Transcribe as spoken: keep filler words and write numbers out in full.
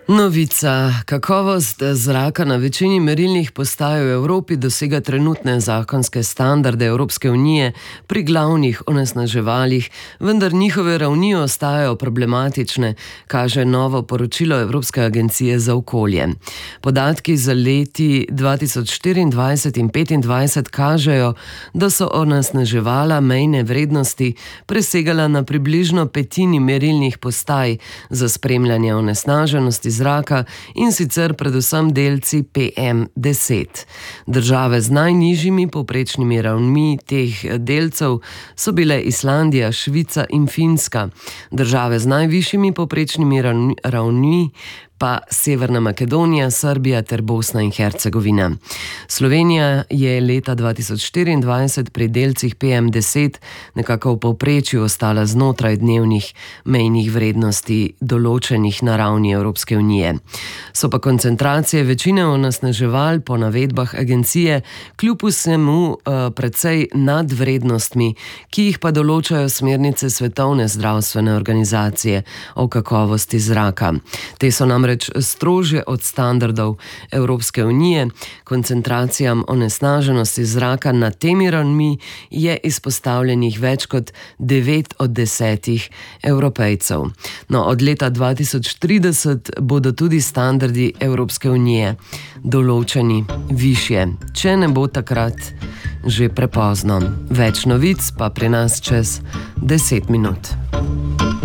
Novica. Kakovost zraka na večini merilnih postaj v Evropi dosega trenutne zakonske standarde Evropske unije pri glavnih onesnaževalih, vendar njihove ravni ostajajo problematične, kaže novo poročilo Evropske agencije za okolje. Podatki za leti dva tisoč štiriindvajset in petindvajset kažejo, da so onesnaževala mejne vrednosti presegala na približno petini merilnih postaj za spremljanje onesnaženosti zraka, in sicer predvsem delci P M deset. Države z najnižjimi povprečnimi ravnmi teh delcev so bile Islandija, Švica in Finska. Države z najvišjimi povprečnimi ravnmi pa Severna Makedonija, Srbija ter Bosna in Hercegovina. Slovenija je leta dva tisoč štiriindvajset pri delcih P M deset nekako v povprečju ostala znotraj dnevnih mejnih vrednosti določenih na ravni Evropske unije. So pa koncentracije večine onesnaževal po navedbah agencije kljub vsemu uh, precej nad vrednostmi, ki jih pa določajo smernice Svetovne zdravstvene organizacije o kakovosti zraka. Te so nam reč strožje od standardov Evropske unije. Koncentracijam onesnaženosti zraka na temi ravni je izpostavljenih več kot devet od desetih Evropejcev. No, od leta dva tisoč trideset bodo tudi standardi Evropske unije določeni višje, če ne bo takrat že prepozno. Več novic pa pri nas čez deset minut.